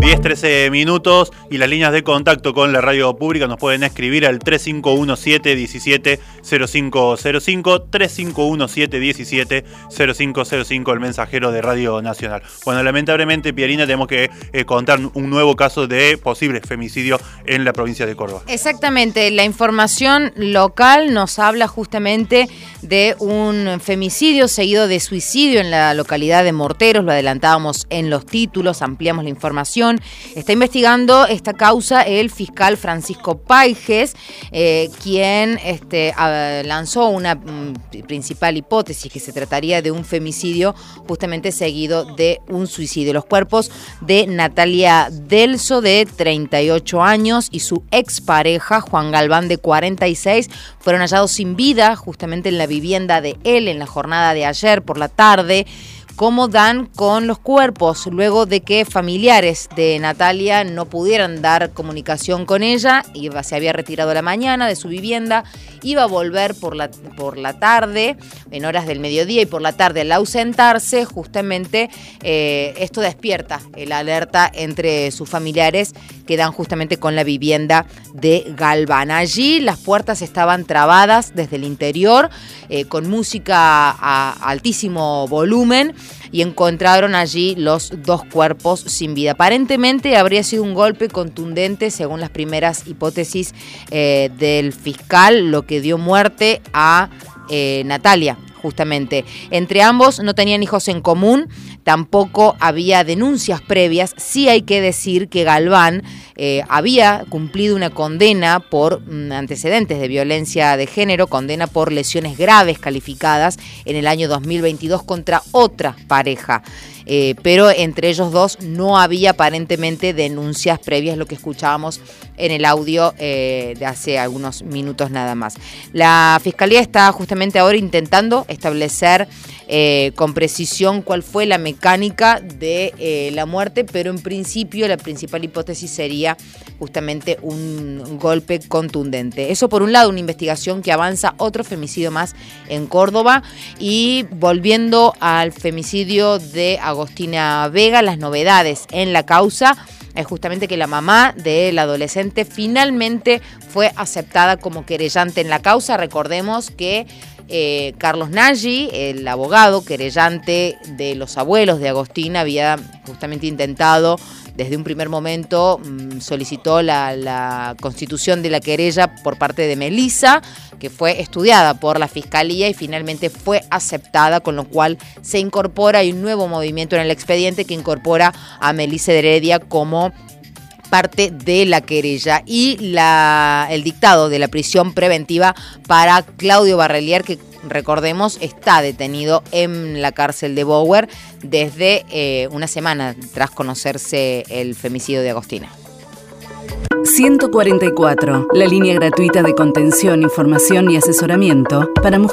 10-13 minutos y las líneas de contacto con la radio pública nos pueden escribir al 3517-170505, 3517-170505, el mensajero de Radio Nacional. Bueno, lamentablemente, Pierina, tenemos que contar un nuevo caso de posible femicidio en la provincia de Córdoba. Exactamente, la información local nos habla justamente de un femicidio seguido de suicidio en la localidad de Morteros. Lo adelantábamos en los títulos, ampliamos la información. Está investigando esta causa el fiscal Francisco Paiges, quien lanzó una principal hipótesis, que se trataría de un femicidio justamente seguido de un suicidio. Los cuerpos de Natalia Delso, de 38 años, y su expareja, Juan Galván, de 46, fueron hallados sin vida justamente en la vivienda de él en la jornada de ayer por la tarde. ¿Cómo dan con los cuerpos? Luego de que familiares de Natalia no pudieran dar comunicación con ella, se había retirado a la mañana de su vivienda, iba a volver por la tarde, en horas del mediodía, y por la tarde, al ausentarse, justamente esto despierta la alerta entre sus familiares, que dan justamente con la vivienda de Galván. Allí las puertas estaban trabadas desde el interior, con música a altísimo volumen, y encontraron allí los dos cuerpos sin vida. Aparentemente habría sido un golpe contundente, según las primeras hipótesis del fiscal, lo que dio muerte a Natalia, justamente. Entre ambos no tenían hijos en común, tampoco había denuncias previas. Sí hay que decir que Galván había cumplido una condena por antecedentes de violencia de género, condena por lesiones graves calificadas en el año 2022 contra otra pareja. Pero entre ellos dos no había aparentemente denuncias previas, lo que escuchábamos en el audio de hace algunos minutos nada más. La Fiscalía está justamente ahora intentando establecer con precisión cuál fue la mecánica de la muerte, pero en principio la principal hipótesis sería justamente un golpe contundente. Eso por un lado, una investigación que avanza, otro femicidio más en Córdoba. Y volviendo al femicidio de Agostina Vega, las novedades en la causa es justamente que la mamá del adolescente finalmente fue aceptada como querellante en la causa. Recordemos que Carlos Nagy, el abogado querellante de los abuelos de Agostina, había justamente intentado, desde un primer momento, solicitó la constitución de la querella por parte de Melissa, que fue estudiada por la Fiscalía y finalmente fue aceptada, con lo cual se incorpora, hay un nuevo movimiento en el expediente que incorpora a Melissa Heredia como parte de la querella, y el dictado de la prisión preventiva para Claudio Barrelier, que recordemos está detenido en la cárcel de Bower desde una semana tras conocerse el femicidio de Agostina. 144, la línea gratuita de contención, información y asesoramiento para mujeres.